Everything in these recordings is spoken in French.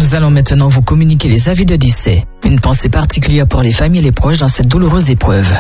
Nous allons maintenant vous communiquer les avis de décès. Une pensée particulière pour les familles et les proches dans cette douloureuse épreuve.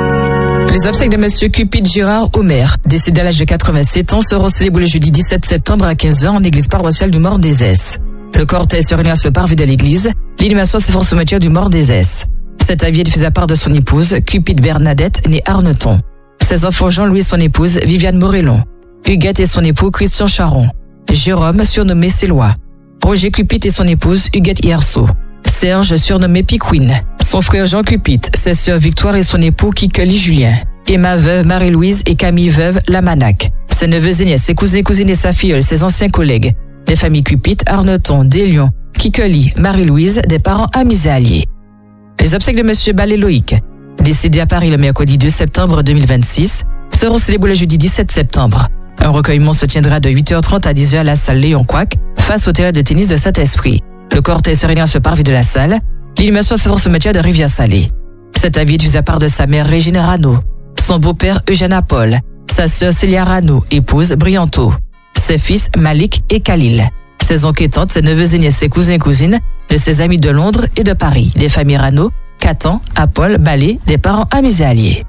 Les obsèques de Monsieur Cupid Girard Omer, décédé à l'âge de 87 ans, seront célébrés le jeudi 17 septembre à 15h en église paroissiale du Mort-des-Ès. Le cortège se réunit à ce parvis de l'église. L'inhumation se fait au cimetière du Mort-des-Ès. Cet avis est diffusé à part de son épouse, Cupid Bernadette, née Arneton. Ses enfants Jean-Louis et son épouse, Viviane Morellon. Huguette et son époux, Christian Charon. Jérôme, surnommé Célois. Roger Cupid et son épouse, Huguette Hierceau. Serge, surnommé Piquine. Son frère Jean Cupid, ses sœurs Victoire et son époux, Kikeli Julien. Emma veuve, Marie-Louise et Camille veuve, Lamanac. Ses neveux et nièces, ses cousins et cousines et sa filleule, ses anciens collègues. Des familles Cupid, Arneton, Deslions, Kikeli, Marie-Louise, des parents amis et alliés. Les obsèques de Monsieur Ballet Loïc, décédé à Paris le mercredi 2 septembre 2026, seront célébrés le jeudi 17 septembre. Un recueillement se tiendra de 8h30 à 10h à la salle Léon Quac, face au terrain de tennis de Saint-Esprit. Le cortège se réunit à ce parvis de la salle. L'inhumation se fait au cimetière de Rivière-Salée. Cet avis est diffusé à part de sa mère Régine Rano, son beau-père Eugène Apol, sa sœur Célia Rano, épouse Brianto, ses fils Malik et Khalil, ses oncles et tantes, ses neveux et nièces, ses cousins et cousines, de ses amis de Londres et de Paris, des familles Rano, Catan, Apol, Ballet, des parents amis et alliés.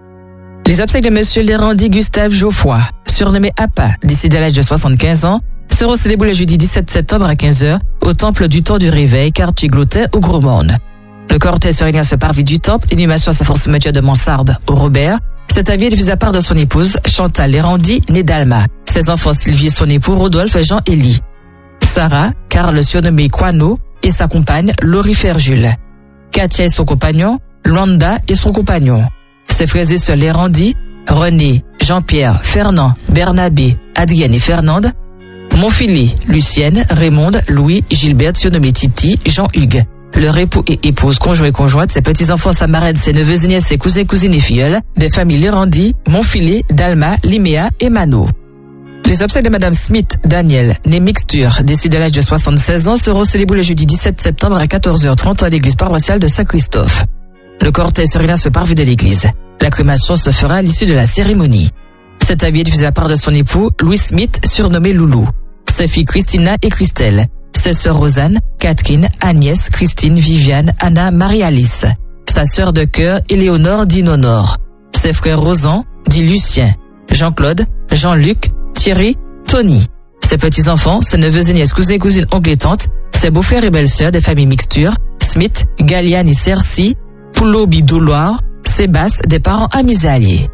Les obsèques de Monsieur Lérandi Gustave Geoffroy, surnommé Appa, décédé à l'âge de 75 ans, seront célébrés le jeudi 17 septembre à 15h au temple du temps du réveil, quartier Glotin au Gros Monde. Le cortège se réunit à ce parvis du temple, l'inhumation se fait au cimetière de Mansarde au Robert. Cet avis est diffusé à part de son épouse, Chantal Lérandi, née d'Alma. Ses enfants Sylvie et son époux, Rodolphe et Jean-Élie. Sarah, Karl surnommé Quano, et sa compagne, Laurie Ferjul. Katia et son compagnon, Luanda et son compagnon. Ses frères et sœurs Lérandi, René, Jean-Pierre, Fernand, Bernabé, Adrienne et Fernande. Monfili, Lucienne, Raymonde, Louis, Gilbert, surnommé Titi, Jean-Hugues. Leur époux et épouse, conjoint et conjointe, ses petits-enfants, sa marraine, ses neveux et nièces, ses cousins, cousines et filleuls, des familles Lérandi, Monfilé, Dalma, Liméa et Mano. Les obsèques de Madame Smith, Daniel, née Mixture, décédée à l'âge de 76 ans, seront célébrées le jeudi 17 septembre à 14h30 à l'église paroissiale de Saint-Christophe. Le cortège se réunit à ce parvis de l'église. La crémation se fera à l'issue de la cérémonie. Cet avis est diffusé à part de son époux, Louis Smith, surnommé Loulou. Ses filles Christina et Christelle. Ses sœurs Rosanne, Catherine, Agnès, Christine, Viviane, Anna, Marie-Alice. Sa sœur de cœur, Éléonore, dit Honore. Ses frères Rosan, dit Lucien. Jean-Claude, Jean-Luc, Thierry, Tony. Ses petits-enfants, ses neveux et nièces, cousins, cousines, oncles et tantes. Ses beaux-frères et belles-sœurs des familles Mixture, Smith, Galiane et Cercy, Poulot Bidouloir, Sébastien, des parents amis et alliés.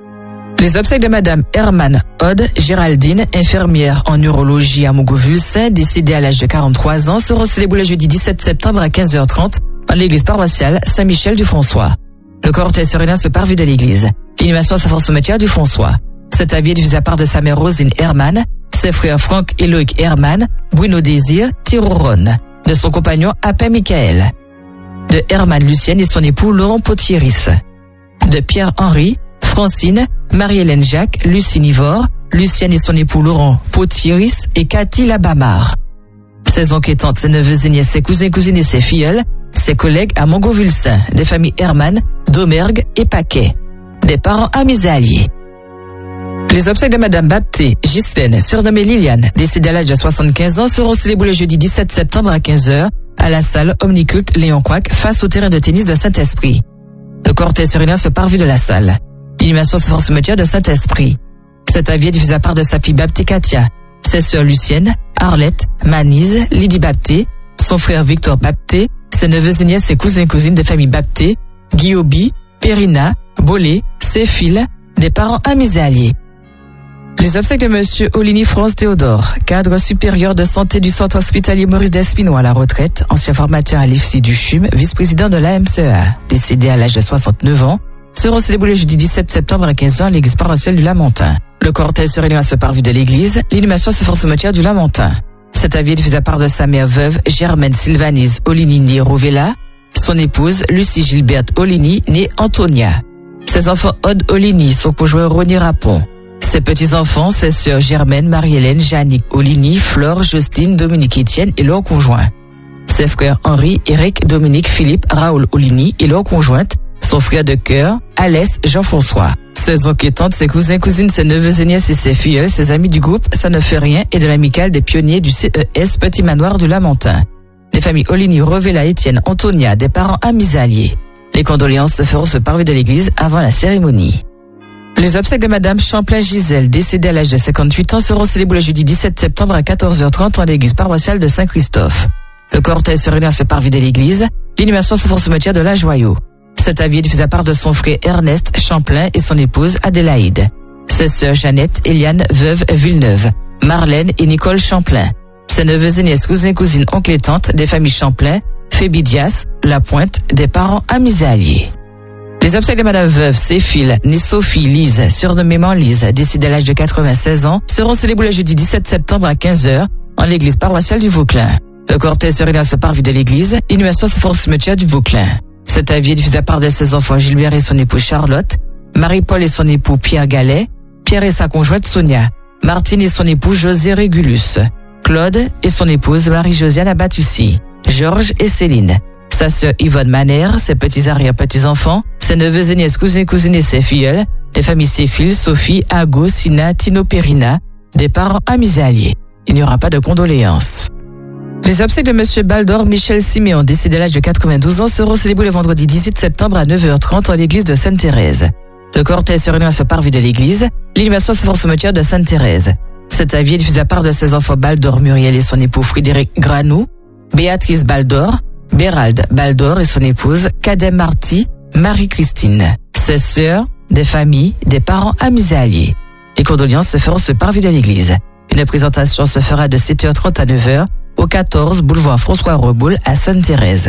Les obsèques de Madame Hermann Aude Géraldine, infirmière en urologie à Montgovulsin, décédée à l'âge de 43 ans, seront célébrées le jeudi 17 septembre à 15h30 en l'église paroissiale Saint-Michel du François. Le cortège se réunit à ce parvis de l'église. L'inhumation se fait au cimetière du François. Cet avis est diffusé à part de sa mère Rosine Hermann, ses frères Franck et Loïc Hermann, Bruno Désir, Thiroron, de son compagnon Appin Michael, de Hermann Lucienne et son époux Laurent Potieris, de Pierre-Henri, Francine, Marie-Hélène Jacques, Lucie Nivore, Lucienne et son époux Laurent Potieris et Cathy Labamard. Ses oncles et tantes, ses neveux et nièces, ses cousins et cousines et ses filleuls, ses collègues à Montgovulsin, des familles Hermann, Domergue et Paquet, des parents amis et alliés. Les obsèques de Madame Bapté, Ghislaine, surnommée Liliane, décédée à l'âge de 75 ans, seront célébrées le jeudi 17 septembre à 15h à la salle Omniculte Léon Quac, face au terrain de tennis de Saint-Esprit. Le cortège se réunit à ce parvis de la salle. L'inhumation se fait au cimetière de Saint-Esprit. Cet avis est diffusé à part de sa fille Bapté Katia, ses sœurs Lucienne, Arlette, Manise, Lydie Bapté, son frère Victor Bapté, ses neveux et nièces, ses cousins et cousines des familles Bapté, Guillaubi, Périna, Bolé, Séphile, des parents amis et alliés. Les obsèques de Monsieur Olini France Théodore, cadre supérieur de santé du centre hospitalier Maurice Despinois à la retraite, ancien formateur à l'IFSI du CHUM, vice-président de l'AMCEA, décédé à l'âge de 69 ans, seront célébrés le jeudi 17 septembre à 15h à l'église paroissiale du Lamentin. Le cortège se réunit à ce parvis de l'église, l'inhumation se fait au cimetière du Lamentin. Cet avis est diffusé à part de sa mère veuve Germaine Sylvanise Olini née Rovella, son épouse Lucie Gilberte Olini née Antonia. Ses enfants Aude Olini, son conjoint René Rapon. Ses petits-enfants, ses sœurs Germaine, Marie-Hélène, Jannick Olini, Flore, Justine, Dominique Etienne et leurs conjoints. Ses frères Henri, Eric, Dominique, Philippe, Raoul Olini et leurs conjointes, son frère de cœur, Alès, Jean-François. Ses oncles et tantes, ses cousins, cousines, ses neveux et nièces et ses filleuls, ses amis du groupe Ça ne fait rien et de l'amicale des pionniers du CES Petit Manoir du Lamentin. des familles Oligny, Revella, Étienne, Antonia, des parents amis et alliés. Les condoléances se feront sur le parvis de l'église avant la cérémonie. Les obsèques de Madame Champlain Gisèle, décédée à l'âge de 58 ans, seront célébrées le jeudi 17 septembre à 14h30 en l'église paroissiale de Saint-Christophe. Le cortège se réunit à ce parvis de l'église. L'inhumation se fera au cimetière de la Joyau. Cet avis est diffusé à part de son frère Ernest Champlain et son épouse Adélaïde. Ses sœurs Jeannette, Eliane, veuve Villeneuve, Marlène et Nicole Champlain. Ses neveux et nièces, cousins, cousines, oncles et tantes des familles Champlain, Fébidias, La Pointe, des parents amis et alliés. Les obsèques de Madame Veuve, Céphile, née Sophie Lise, surnommée Lise, décédée à l'âge de 96 ans, seront célébrées le jeudi 17 septembre à 15h en l'église paroissiale du Vauclin. Le cortège se réunit à ce parvis de l'église. L'inhumation se fera au cimetière du Vauclin. Cet avis est diffusé à part de ses enfants Gilbert et son épouse Charlotte, Marie-Paul et son époux Pierre Gallet, Pierre et sa conjointe Sonia, Martine et son époux José Régulus, Claude et son épouse Marie-Josiane Abatussi, Georges et Céline, sa sœur Yvonne Manère, ses petits arrière-petits-enfants, ses neveux et nièces, cousins, cousines et ses filleuls, des familles Céphile, Sophie, Ago, Sina, Tino Perina, des parents amis et alliés. Il n'y aura pas de condoléances. Les obsèques de M. Baldor Michel Siméon, décédé à l'âge de 92 ans, seront célébrées le vendredi 18 septembre à 9h30 en l'église de Sainte-Thérèse. Le cortège se réunit à ce parvis de l'église. L'inhumation se fera au cimetière de Sainte-Thérèse. Cet avis est diffusé à part de ses enfants Baldor Muriel et son époux Frédéric Granou, Béatrice Baldor, Bérald Baldor et son épouse Kadem Marty, Marie-Christine, ses sœurs, des familles, des parents amis et alliés. Les condoléances se feront ce parvis de l'église. Une présentation se fera de 7h30 à 9h au 14 boulevard François Reboul à Sainte-Thérèse.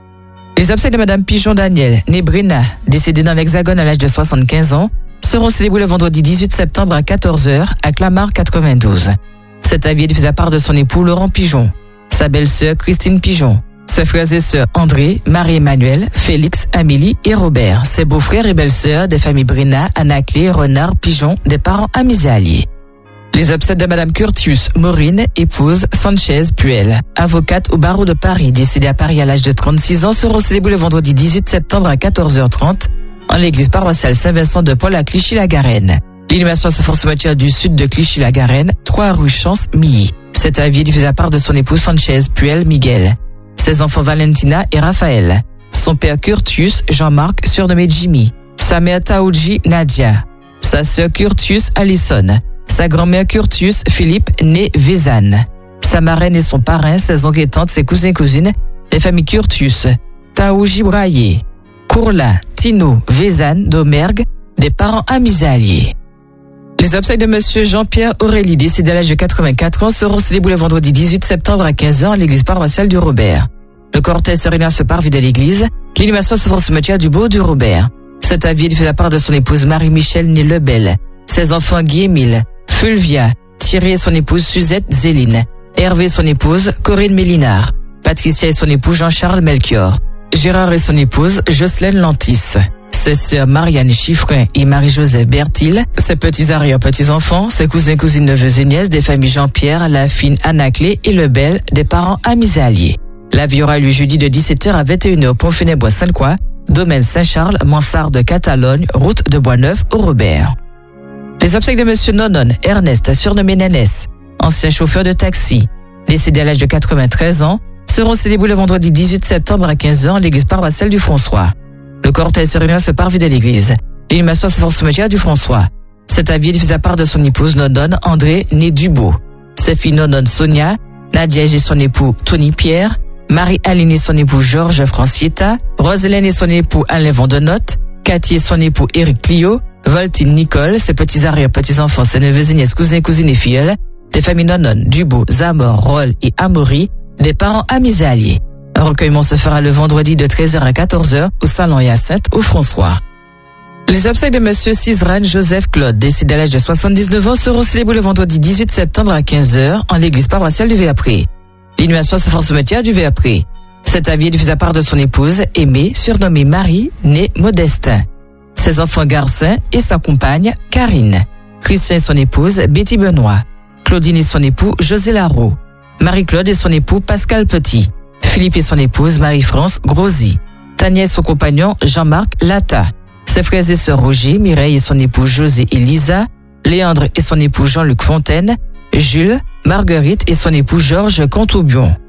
Les obsèques de Madame Pigeon Daniel, née Brina, décédée dans l'Hexagone à l'âge de 75 ans, seront célébrées le vendredi 18 septembre à 14h à Clamart 92. Cet avis est diffusé à part de son époux Laurent Pigeon, sa belle-sœur Christine Pigeon, ses frères et sœurs André, Marie-Emmanuel, Félix, Amélie et Robert, ses beaux-frères et belles-sœurs des familles Brina, Anaclé, Renard, Pigeon, des parents amis et alliés. Les obsèques de Madame Curtius Maureen, épouse Sanchez Puel, avocate au barreau de Paris, décédée à Paris à l'âge de 36 ans, seront célébrées le vendredi 18 septembre à 14h30 en l'église paroissiale Saint-Vincent de Paul à Clichy-la-Garenne. L'inhumation se fera au cimetière du sud de Clichy-la-Garenne, 3 rue Chance-Milly. Cet avis est diffusé à part de son époux Sanchez Puel Miguel, ses enfants Valentina et Raphaël, son père Curtius Jean-Marc, surnommé Jimmy, sa mère Taoudji Nadia, sa sœur Curtius Allison, sa grand-mère Curtius Philippe né Vézanne, sa marraine et son parrain, ses oncles et tantes, ses cousins et cousines, les familles Curtius, Taouji Braillé, Courla, Tino, Vézanne, Domergue, des parents amis et alliés. Les obsèques de M. Jean-Pierre Aurélie, décédé à l'âge de 84 ans, seront célébrées le vendredi 18 septembre à 15h à l'église paroissiale du Robert. Le cortège se réunit à ce parvis de l'église. L'inhumation se fera au cimetière du Beau du Robert. Cet avis est fait à part de son épouse Marie-Michel née Lebel, ses enfants Guy-Émile, Fulvia, Thierry et son épouse Suzette Zéline, Hervé et son épouse Corinne Mélinard, Patricia et son époux Jean-Charles Melchior, Gérard et son épouse Jocelyne Lantis, ses sœurs Marianne Chiffrin et Marie-Joseph Bertil, ses petits arrière-petits-enfants, ses cousins, cousines, neveux et nièces des familles Jean-Pierre, Lafine, Anaclé et Lebel, des parents amis et alliés. La vie aura lieu jeudi de 17h à 21h, pont funèbre Sainte-Croix, domaine Saint-Charles, Mansarde Catalogne, route de Boisneuf au Robert. Les obsèques de M. Nonon Ernest, surnommé Nénès, ancien chauffeur de taxi, décédé à l'âge de 93 ans, seront célébrés le vendredi 18 septembre à 15h à l'église paroissiale du François. Le cortège se réunit à ce parvis de l'église. L'inhumation se fera au cimetière du François. Cet avis est diffusé à part de son épouse Nonon André né Dubo, ses filles Nonon Sonia, Nadia et son époux Tony Pierre, Marie-Aline et son époux Georges Francietta, Roselaine et son époux Alain Vandenotte, Cathy et son époux Éric Clio, Voltine Nicole, ses petits arrière-petits-enfants, ses neveux et nièces, cousins, cousines et filleuls, des familles Nonon, Dubo, Zamor, Roll et Amaury, des parents amis et alliés. Un recueillement se fera le vendredi de 13h à 14h au salon Hyacinthe au François. Les obsèques de M. Cizran Joseph Claude, décédé à l'âge de 79 ans, seront célébrés le vendredi 18 septembre à 15h en l'église paroissiale du Véapré. L'inhumation se fera au cimetière du Véapré. Cet avis est diffusé à part de son épouse, Aimée, surnommée Marie, née Modestin, ses enfants Garcin et sa compagne, Karine, Christian et son épouse, Betty Benoît, Claudine et son époux, José Larreau, Marie-Claude et son époux, Pascal Petit, Philippe et son épouse, Marie-France Grosy, Tania et son compagnon, Jean-Marc Lata, ses frères et sœurs Roger, Mireille et son époux, José et Lisa, Léandre et son époux, Jean-Luc Fontaine, Jules, Marguerite et son époux, Georges Contaubion,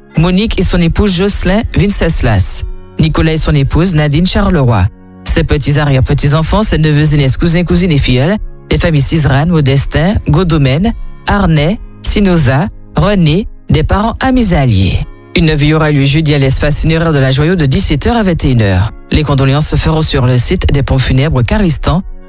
Monique et son épouse Jocelyn Vinceslas, Nicolas et son épouse Nadine Charleroi. Ses petits arrière-petits-enfants, ses neveux, aînés, cousins, cousines et filleuls, les familles Cisran, Modestin, Godomène, Arnais, Sinoza, René, des parents amis et alliés. Une veille aura lieu jeudi à l'espace funéraire de la Joyeuse de 17h à 21h. Les condoléances se feront sur le site des pompes funèbres Caristan